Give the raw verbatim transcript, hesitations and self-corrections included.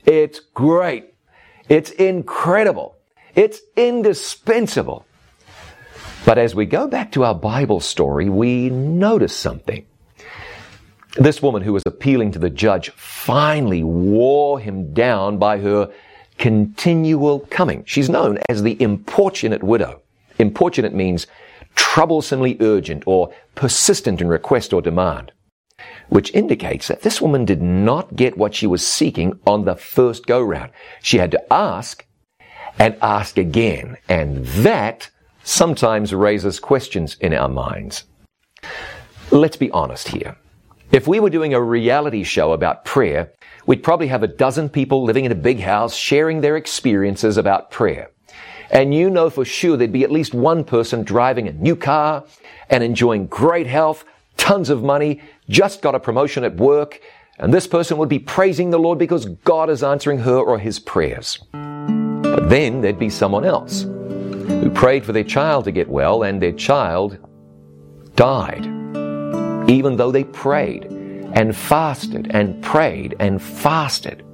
It's great. It's incredible. It's indispensable. But as we go back to our Bible story, we notice something. This woman who was appealing to the judge finally wore him down by her continual coming. She's known as the importunate widow. Importunate means troublesomely urgent or persistent in request or demand, which indicates that this woman did not get what she was seeking on the first go-round. She had to ask and ask again, and that sometimes raises questions in our minds. Let's be honest here. If we were doing a reality show about prayer, we'd probably have a dozen people living in a big house sharing their experiences about prayer. And you know for sure there'd be at least one person driving a new car and enjoying great health, tons of money, just got a promotion at work, and this person would be praising the Lord because God is answering her or his prayers. But then there'd be someone else who prayed for their child to get well, and their child died, even though they prayed and fasted and prayed and fasted.